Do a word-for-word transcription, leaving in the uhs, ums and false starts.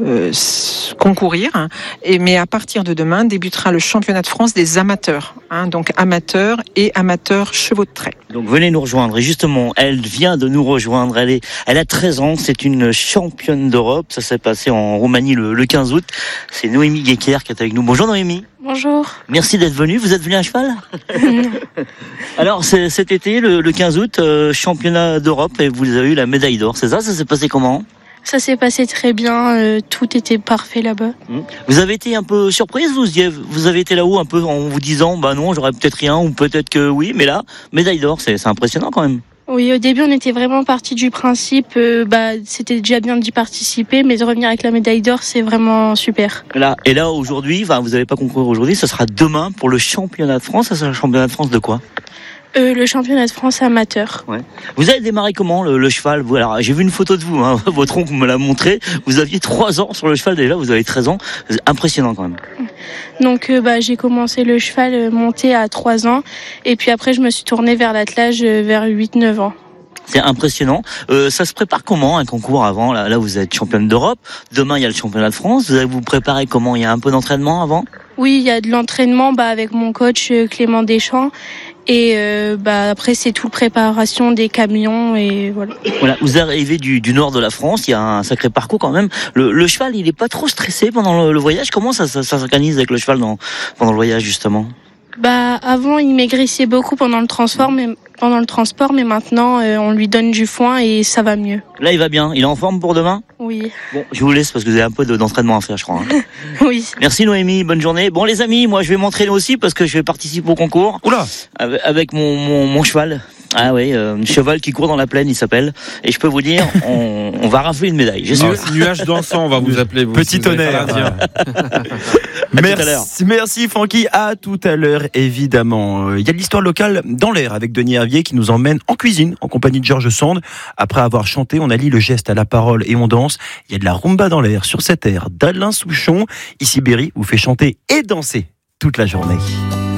euh, concourir. Et, mais à partir de demain débutera le championnat de France des amateurs. Hein, donc amateurs et amateurs chevaux de trait. Donc venez nous rejoindre. Et justement, elle vient de nous rejoindre. Elle est, elle a treize ans. C'est une championne d'Europe. Ça s'est passé en Roumanie le, le quinze août. C'est Noémie Guéquer qui est avec nous. Bonjour Noémie. Bonjour. Merci d'être venue. Vous êtes venue à cheval? Alors c'est, cet été, le, le quinze août, euh, championnat d'Europe, et vous avez eu la médaille d'or. C'est ça? Ça s'est passé comment? Ça s'est passé très bien. Euh, tout était parfait là-bas. Vous avez été un peu surprise? Vous, vous avez été là-haut un peu en vous disant, bah non, j'aurais peut-être rien, ou peut-être que oui, mais là, médaille d'or, c'est, c'est impressionnant quand même. Oui, au début, on était vraiment parti du principe, euh, bah, c'était déjà bien d'y participer, mais de revenir avec la médaille d'or, c'est vraiment super. Là, et là, aujourd'hui, enfin, vous n'allez pas concourir aujourd'hui, ça sera demain pour le championnat de France. Ça sera le championnat de France de quoi? Euh, le championnat de France amateur. Ouais. Vous avez démarré comment le, le cheval? Vous, alors, j'ai vu une photo de vous, hein, votre oncle me l'a montré. Vous aviez trois ans sur le cheval déjà, vous avez treize ans. C'est impressionnant quand même. Donc euh, bah, j'ai commencé le cheval euh, monté à trois ans et puis après je me suis tournée vers l'attelage euh, vers huit neuf ans. C'est impressionnant. Euh, ça se prépare comment un concours avant? Là, là, vous êtes championne d'Europe. Demain, il y a le championnat de France. Vous allez vous préparer comment? Il y a un peu d'entraînement avant? Oui, il y a de l'entraînement bah, avec mon coach euh, Clément Deschamps. Et euh, bah, après, c'est toute préparation des camions et voilà. Voilà, vous arrivez du, du nord de la France, il y a un sacré parcours quand même. Le, le cheval, il est pas trop stressé pendant le, le voyage. Comment ça, ça, ça s'organise avec le cheval dans, pendant le voyage justement? Bah avant, il maigrissait beaucoup pendant le transport, mais pendant le transport, mais maintenant, euh, on lui donne du foin et ça va mieux. Là, il va bien. Il est en forme pour demain? Oui. Bon, je vous laisse parce que vous avez un peu de, d'entraînement à faire, je crois. Hein. Oui. Merci Noémie, bonne journée. Bon les amis, moi je vais m'entraîner aussi parce que je vais participer au concours. Oula. Avec, avec mon, mon, mon cheval. Ah oui, euh, un cheval qui court dans la plaine, il s'appelle. Et je peux vous dire, on, on va rafler une médaille. Je suis oh, nuage dansant, on va vous appeler. Vous, Petit si vous tonnerre. Merci, merci Francky. À tout à l'heure, évidemment. Il y a de l'histoire locale dans l'air avec Denis Hervier qui nous emmène en cuisine en compagnie de Georges Sand. Après avoir chanté, on allie le geste à la parole et on danse. Il y a de la rumba dans l'air sur cette air d'Alain Souchon. Ici Berry vous fait chanter et danser toute la journée.